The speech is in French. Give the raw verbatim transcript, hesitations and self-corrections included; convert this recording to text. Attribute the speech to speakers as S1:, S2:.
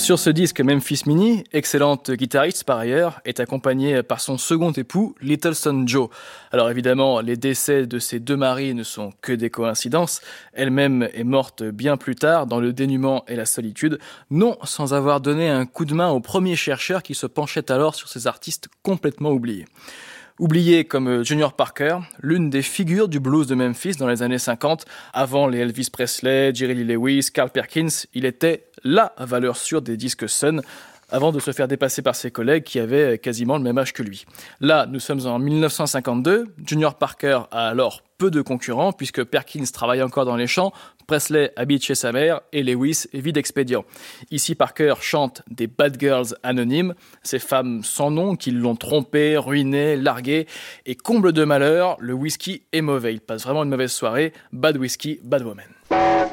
S1: Sur ce disque, Memphis Minnie, excellente guitariste par ailleurs, est accompagnée par son second époux, Little Son Joe. Alors évidemment, les décès de ses deux maris ne sont que des coïncidences. Elle-même est morte bien plus tard, dans le dénuement et la solitude, non sans avoir donné un coup de main aux premiers chercheurs qui se penchaient alors sur ces artistes complètement oubliés. Oublié comme Junior Parker, l'une des figures du blues de Memphis dans les années cinquante, avant les Elvis Presley, Jerry Lee Lewis, Carl Perkins, il était la valeur sûre des disques Sun, avant de se faire dépasser par ses collègues qui avaient quasiment le même âge que lui. Là, nous sommes en dix-neuf cent cinquante-deux, Junior Parker a alors peu de concurrents puisque Perkins travaille encore dans les champs, Presley habite chez sa mère et Lewis vit d'expédients. Ici, Parker chante des bad girls anonymes, ces femmes sans nom qui l'ont trompé, ruiné, largué, et comble de malheur, le whisky est mauvais. Il passe vraiment une mauvaise soirée, bad whisky, bad woman.